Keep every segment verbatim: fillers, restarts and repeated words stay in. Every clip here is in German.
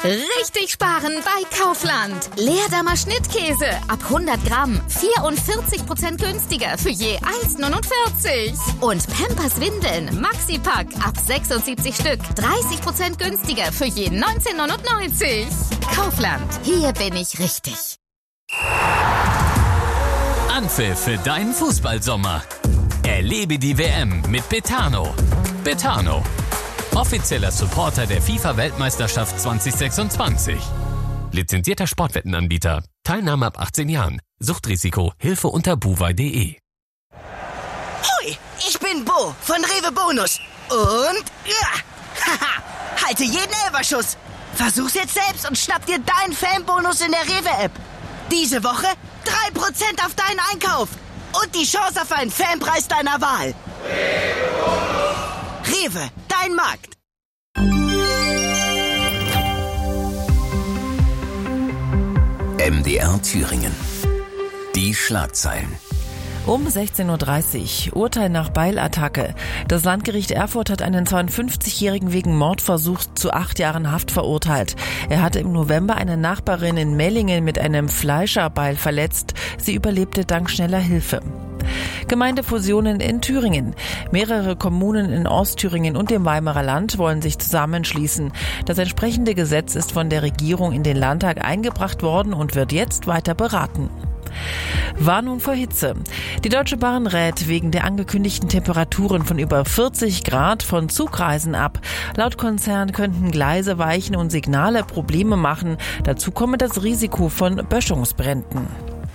Richtig sparen bei Kaufland. Leerdammer Schnittkäse ab hundert Gramm vierundvierzig Prozent günstiger für je eins Komma neunundvierzig. Und Pampers Windeln Maxi-Pack ab sechsundsiebzig Stück dreißig Prozent günstiger für je neunzehn Komma neunundneunzig. Kaufland, hier bin ich richtig. Anpfiff für deinen Fußballsommer. Erlebe die W M mit Betano. Betano, offizieller Supporter der FIFA-Weltmeisterschaft zwanzig sechsundzwanzig. Lizenzierter Sportwettenanbieter. Teilnahme ab achtzehn Jahren. Suchtrisiko. Hilfe unter buwei punkt de. Hui, ich bin Bo von Rewe Bonus. Und ja, haha, halte jeden Elferschuss. Versuch's jetzt selbst und schnapp dir deinen Fanbonus in der Rewe-App. Diese Woche drei Prozent auf deinen Einkauf. Und die Chance auf einen Fanpreis deiner Wahl. Rewe Bonus. Rewe, dein Markt. M D R Thüringen. Die Schlagzeilen. Um sechzehn Uhr dreißig, Urteil nach Beilattacke. Das Landgericht Erfurt hat einen zweiundfünfzigjährigen wegen Mordversuchs zu acht Jahren Haft verurteilt. Er hatte im November eine Nachbarin in Mellingen mit einem Fleischerbeil verletzt. Sie überlebte dank schneller Hilfe. Gemeindefusionen in Thüringen. Mehrere Kommunen in Ostthüringen und dem Weimarer Land wollen sich zusammenschließen. Das entsprechende Gesetz ist von der Regierung in den Landtag eingebracht worden und wird jetzt weiter beraten. Warnung vor Hitze. Die Deutsche Bahn rät wegen der angekündigten Temperaturen von über vierzig Grad von Zugreisen ab. Laut Konzern könnten Gleise weichen und Signale Probleme machen. Dazu komme das Risiko von Böschungsbränden.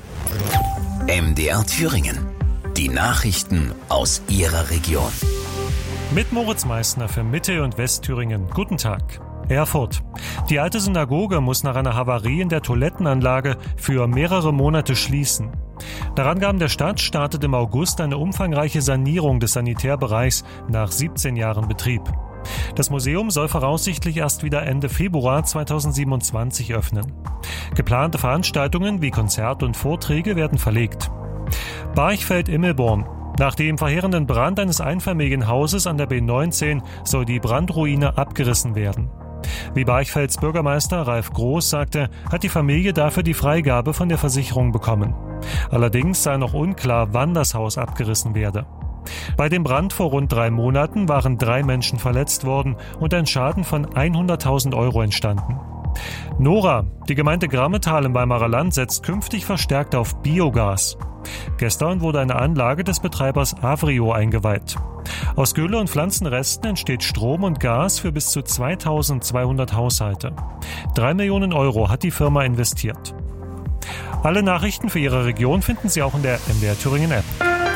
M D R Thüringen. Die Nachrichten aus Ihrer Region. Mit Moritz Meissner für Mitte- und Westthüringen. Guten Tag. Erfurt. Die alte Synagoge muss nach einer Havarie in der Toilettenanlage für mehrere Monate schließen. Nach Angaben der Stadt startet im August eine umfangreiche Sanierung des Sanitärbereichs nach siebzehn Jahren Betrieb. Das Museum soll voraussichtlich erst wieder Ende Februar zweitausendsiebenundzwanzig öffnen. Geplante Veranstaltungen wie Konzerte und Vorträge werden verlegt. Barchfeld-Immelborn. Nach dem verheerenden Brand eines Einfamilienhauses an der B neunzehn soll die Brandruine abgerissen werden. Wie Barchfelds Bürgermeister Ralf Groß sagte, hat die Familie dafür die Freigabe von der Versicherung bekommen. Allerdings sei noch unklar, wann das Haus abgerissen werde. Bei dem Brand vor rund drei Monaten waren drei Menschen verletzt worden und ein Schaden von hunderttausend Euro entstanden. Nora, die Gemeinde Grammetal im Weimarer Land, setzt künftig verstärkt auf Biogas. Gestern wurde eine Anlage des Betreibers Avrio eingeweiht. Aus Gülle und Pflanzenresten entsteht Strom und Gas für bis zu zweitausendzweihundert Haushalte. Drei Millionen Euro hat die Firma investiert. Alle Nachrichten für Ihre Region finden Sie auch in der M D R Thüringen App.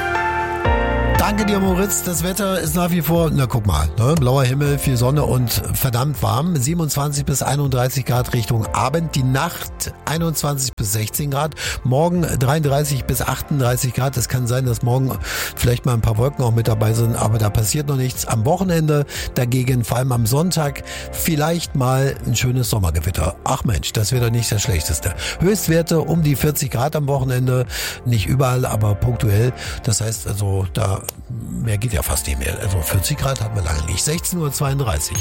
Danke dir, Moritz. Das Wetter ist nach wie vor, na guck mal, ne? Blauer Himmel, viel Sonne und verdammt warm. siebenundzwanzig bis einunddreißig Grad Richtung Abend. Die Nacht einundzwanzig bis sechzehn Grad. Morgen dreiunddreißig bis achtunddreißig Grad. Es kann sein, dass morgen vielleicht mal ein paar Wolken auch mit dabei sind, aber da passiert noch nichts. Am Wochenende dagegen, vor allem am Sonntag, vielleicht mal ein schönes Sommergewitter. Ach Mensch, das wäre doch nicht das Schlechteste. Höchstwerte um die vierzig Grad am Wochenende. Nicht überall, aber punktuell. Das heißt also, da mehr geht ja fast nicht mehr. Also vierzig Grad hatten wir lange nicht. sechzehn Uhr zweiunddreißig.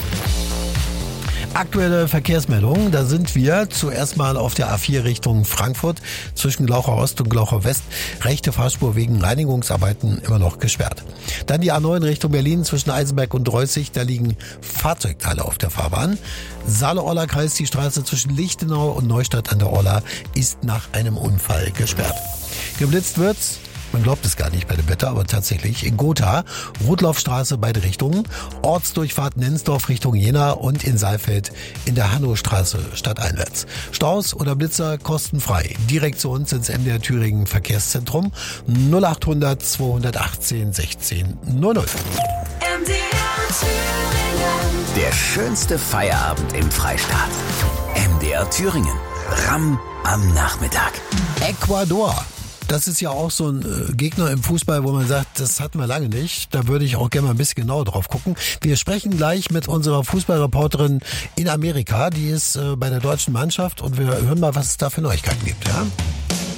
Aktuelle Verkehrsmeldungen, da sind wir zuerst mal auf der A vier Richtung Frankfurt zwischen Glauchau Ost und Glauchau West. Rechte Fahrspur wegen Reinigungsarbeiten immer noch gesperrt. Dann die A neun Richtung Berlin zwischen Eisenberg und Reußig, da liegen Fahrzeugteile auf der Fahrbahn. Saale-Orla-Kreis, die Straße zwischen Lichtenau und Neustadt an der Orla ist nach einem Unfall gesperrt. Geblitzt wird's. Man glaubt es gar nicht bei dem Wetter, aber tatsächlich in Gotha, Rotlaufstraße beide Richtungen, Ortsdurchfahrt Nensdorf Richtung Jena und in Saalfeld in der Hannowstraße stadteinwärts. Staus oder Blitzer kostenfrei. Direkt zu uns ins M D R Thüringen Verkehrszentrum null achthundert zweihundertachtzehn sechzehn null null. M D R Thüringen. Der schönste Feierabend im Freistaat. M D R Thüringen. Ram am Nachmittag. Ecuador. Das ist ja auch so ein äh, Gegner im Fußball, wo man sagt, das hatten wir lange nicht. Da würde ich auch gerne mal ein bisschen genauer drauf gucken. Wir sprechen gleich mit unserer Fußballreporterin in Amerika. Die ist äh, bei der deutschen Mannschaft und wir hören mal, was es da für Neuigkeiten gibt. Ja?